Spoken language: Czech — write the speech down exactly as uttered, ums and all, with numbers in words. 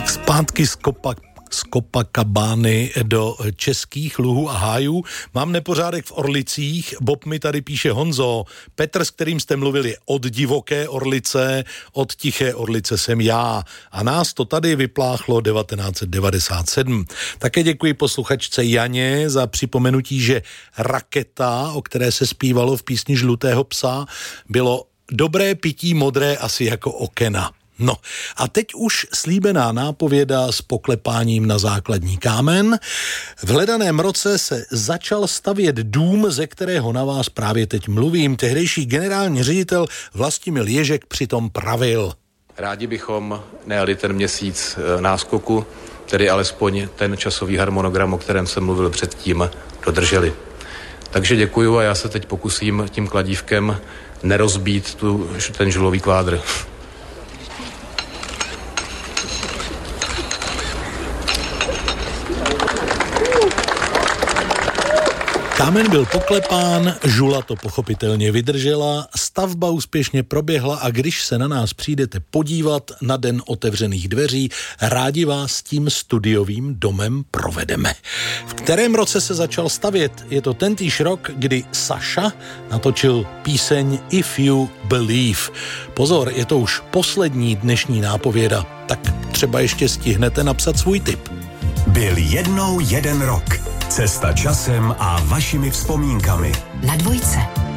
Tak zpátky z Kopa, z Copacabany do českých luhů a hájů. Mám nepořádek v Orlicích. Bob mi tady píše: Honzo, Petr, s kterým jste mluvili, je od divoké Orlice, od tiché Orlice jsem já. A nás to tady vypláchlo devatenáct set devadesát sedm. Také děkuji posluchačce Janě za připomenutí, že Raketa, o které se zpívalo v písni Žlutého psa, bylo dobré pití modré asi jako okena. No a teď už slíbená nápověda s poklepáním na základní kámen. V hledaném roce se začal stavět dům, ze kterého na vás právě teď mluvím. Tehdejší generální ředitel Vlastimil Ježek přitom pravil: Rádi bychom nejeli ten měsíc náskoku, tedy alespoň ten časový harmonogram, o kterém jsem mluvil předtím, dodrželi. Takže děkuju a já se teď pokusím tím kladívkem nerozbít tu, ten žulový kvádr. Kámen byl poklepán, žula to pochopitelně vydržela, stavba úspěšně proběhla a když se na nás přijdete podívat na den otevřených dveří, rádi vás tím studiovým domem provedeme. V kterém roce se začal stavět? Je to tentýž rok, kdy Saša natočil píseň If You Believe. Pozor, je to už poslední dnešní nápověda, tak třeba ještě stihnete napsat svůj tip. Byl jednou jeden rok. Cesta časem a vašimi vzpomínkami. Na dvojce.